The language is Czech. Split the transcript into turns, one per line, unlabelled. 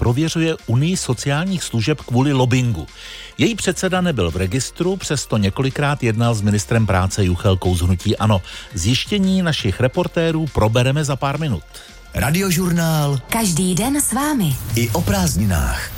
prověřuje Unii sociálních služeb kvůli lobbingu. Její předseda nebyl v registru, přesto několikrát jednal s ministrem práce Juchelkou z hnutí ANO. Zjištění našich reportérů probereme za pár minut.
Radiožurnál.
Každý den s vámi.
I o prázdninách.